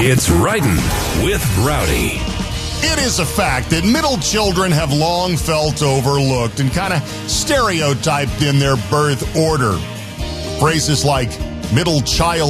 It's Writing with Rowdy. It is a fact that middle children have long felt overlooked and kind of stereotyped in their birth order. Phrases like middle child